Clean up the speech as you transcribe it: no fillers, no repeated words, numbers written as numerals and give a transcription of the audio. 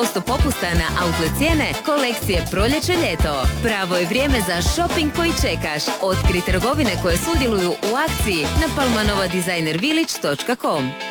50% popusta na outlet cijene kolekcije proljeće-ljeto. Pravo je vrijeme za shopping koji čekaš. Otkri trgovine koje sudjeluju u akciji na palmanovadizajnervillage.com.